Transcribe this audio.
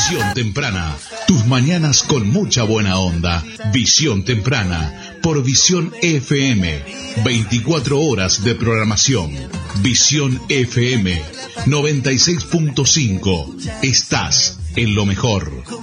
Visión Temprana. Tus mañanas con mucha buena onda. Visión Temprana. Por Visión FM. 24 horas de programación. Visión FM 96.5. Estás en lo mejor.